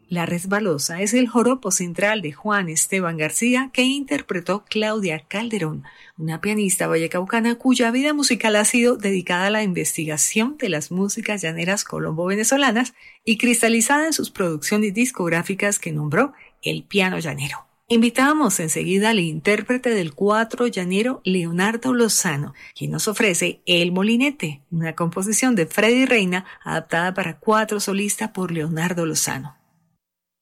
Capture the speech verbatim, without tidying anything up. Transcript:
La Resbalosa es el joropo central de Juan Esteban García que interpretó Claudia Calderón, una pianista vallecaucana cuya vida musical ha sido dedicada a la investigación de las músicas llaneras colombo-venezolanas y cristalizada en sus producciones discográficas que nombró el piano llanero. Invitamos enseguida al intérprete del cuatro llanero Leonardo Lozano, quien nos ofrece El Molinete, una composición de Freddy Reina adaptada para cuatro solistas por Leonardo Lozano.